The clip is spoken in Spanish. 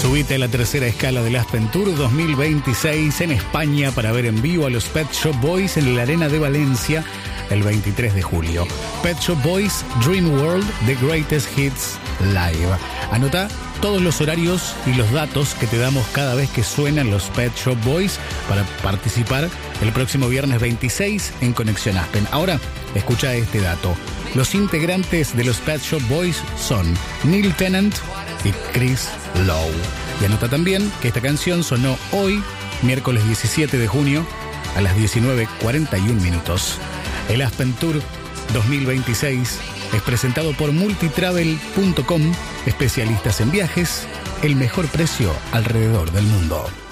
Subite a la tercera escala del Aspen Tour 2026 en España para ver en vivo a los Pet Shop Boys en la Arena de Valencia el 23 de julio. Pet Shop Boys Dream World The Greatest Hits Live. Anota todos los horarios y los datos que te damos cada vez que suenan los Pet Shop Boys para participar el próximo viernes 26 en Conexión Aspen. Ahora, escucha este dato. Los integrantes de los Pet Shop Boys son Neil Tennant y Chris Lowe. Y anota también que esta canción sonó hoy, miércoles 17 de junio, a las 19:41 minutos. El Aspen Tour 2026 es presentado por multitravel.com, especialistas en viajes, el mejor precio alrededor del mundo.